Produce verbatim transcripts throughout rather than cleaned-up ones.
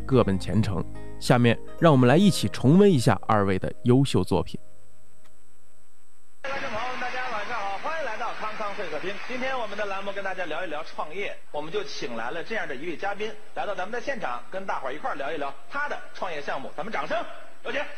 各奔前程。下面让我们来一起重温一下二位的优秀作品。 观众朋友们，大家晚上好，欢迎来到康康会客厅。今天我们的栏目跟大家聊一聊创业，我们就请来了这样的一位嘉宾来到咱们的现场，跟大伙儿一块儿聊一聊他的创业项目。咱们掌声有请。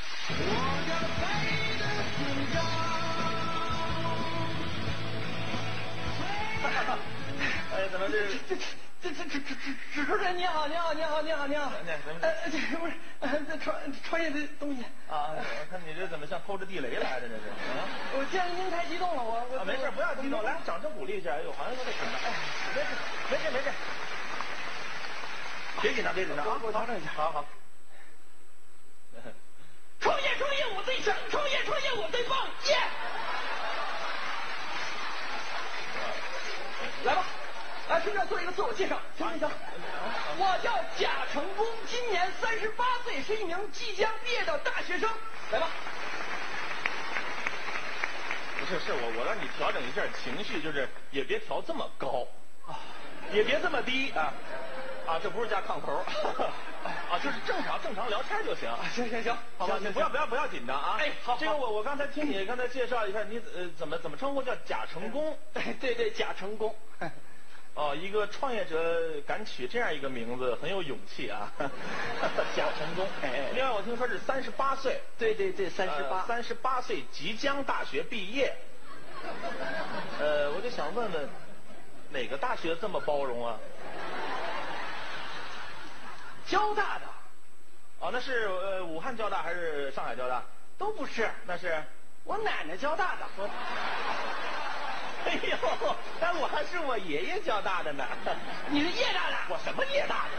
哎，怎么这这这这这这这主持人你好，你好，你好，你好，你好。呃，这不是这创创业的东西啊？我看你这怎么像透着地雷来着？这是啊！ 我见您太激动了，我我没事，不要激动，来掌声鼓励一下。哎呦，好像有点紧张。哎，没事，没事，没事。别紧张，别紧张啊！ 我调整一下。 好好。 创业创业我最强，创业创业我最棒，耶！来吧，来，顺便做一个自我介绍，行行行。我叫贾成功，今年三十八岁，是一名即将毕业的大学生。来吧。 不是，是我我让你调整一下情绪，就是也别调这么高啊，也别这么低啊啊，这不是加炕头啊，就是正常正常聊天就行。 行行行，好吧， 你不要不要不要紧张啊！ 哎，好， 这个我我刚才听你刚才介绍一下，你呃怎么怎么称呼叫贾成功？ 哎，对对，贾成功。 哦，一个创业者敢取这样一个名字，很有勇气啊！贾成功。 哎， 另外我听说是三十八岁。 对对对，三十八， 三十八岁即将大学毕业。呃，我就想问问，哪个大学这么包容啊？ 交大的。 哦，那是呃武汉交大还是上海交大？ 都不是， 那是我奶奶交大的。 我哎呦，但我还是我爷爷交大的呢。 你是叶大的？ 我什么叶大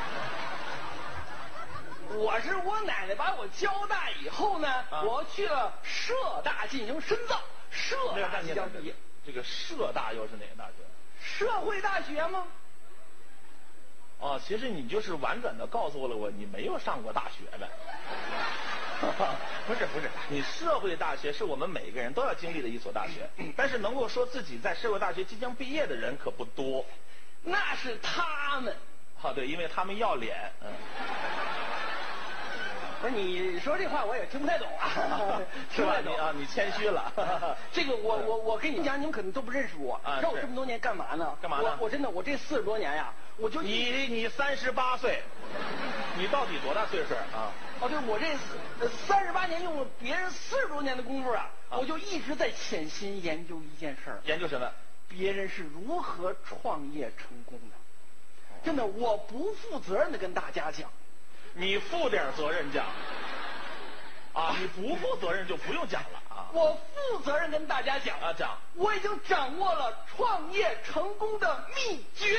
的？我是我奶奶把我交大以后呢，啊、我去了社大进行深造，社大即将毕业。 这个社大又是哪个大学？ 社会大学吗？ 哦，其实你就是婉转的告诉了我，你没有上过大学呗。不是不是，你社会大学是我们每个人都要经历的一所大学，但是能够说自己在社会大学即将毕业的人可不多。 那是他们。 啊，对，因为他们要脸。嗯。 不是你说这话我也听不太懂啊， 是吧？你啊，你谦虚了。 这个我我我跟你讲，你们可能都不认识我。 啊， 知道我这么多年干嘛呢？ 干嘛呢？ 我我真的我这四十多年呀，我就你你三十八岁，你到底多大岁数啊？ 哦，对，我这三十八年用了别人四十多年的功夫啊，啊我就一直在潜心研究一件事儿。 研究什么？ 别人是如何创业成功的？真的，我不负责任的跟大家讲。 你负点责任讲。啊，你不负责任就不用讲了啊。 我负责任跟大家讲啊，讲。 我已经掌握了创业成功的秘诀。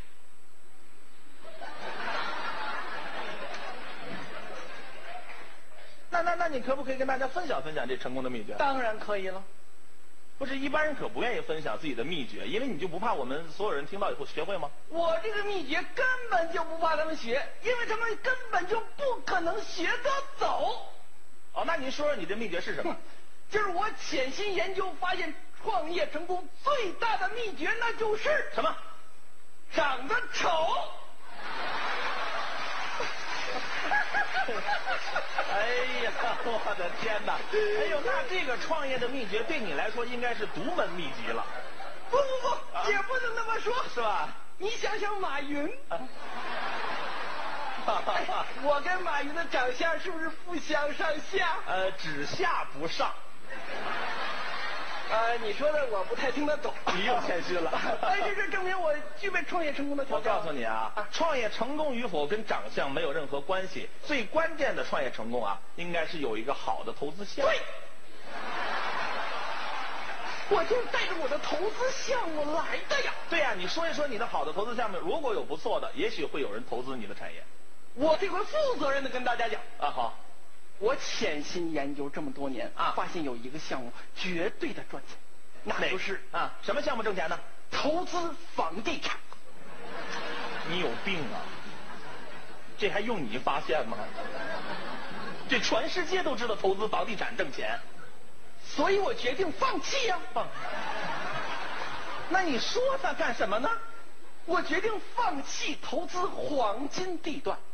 那那那你可不可以跟大家分享分享这成功的秘诀？ 当然可以了。 不是一般人可不愿意分享自己的秘诀，因为你就不怕我们所有人听到以后学会吗？ 我这个秘诀根本就不怕他们学，因为他们根本就不可能学得走。 哦，那您说说你的秘诀是什么？ 就是我潜心研究发现，创业成功最大的秘诀那就是什么？ 长得丑。 哎呀，我的天哪！哎呦，那这个创业的秘诀对你来说应该是独门秘籍了。 不不不，啊、也不能那么说， 是吧？ 你想想马云。啊哎、我跟马云的长相是不是不相上下？ 呃，只下不上。 呃，你说的我不太听得懂。 你又谦虚了。 但是这证明我具备创业成功的条件。 我告诉你啊，啊创业成功与否跟长相没有任何关系，最关键的创业成功啊，应该是有一个好的投资项目。 对。我就是带着我的投资项目来的呀。 对呀、啊，你说一说你的好的投资项目，如果有不错的，也许会有人投资你的产业。 我这回负责任的跟大家讲啊，好， 我潜心研究这么多年啊，发现有一个项目绝对的赚钱，那就是啊，什么项目挣钱呢？ 投资房地产。 你有病啊！这还用你发现吗？这全世界都知道投资房地产挣钱， 所以我决定放弃呀、 啊。放。那你说它干什么呢？ 我决定放弃投资黄金地段。